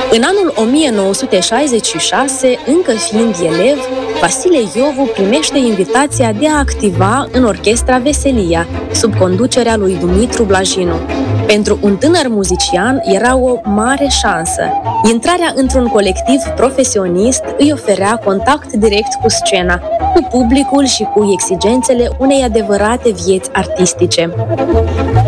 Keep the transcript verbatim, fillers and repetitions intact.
În anul o mie nouă sute șaizeci și șase, încă fiind elev, Vasile Iovu primește invitația de a activa în Orchestra Veselia, sub conducerea lui Dumitru Blajinu. Pentru un tânăr muzician era o mare șansă. Intrarea într-un colectiv profesionist îi oferea contact direct cu scena, cu publicul și cu exigențele unei adevărate vieți artistice.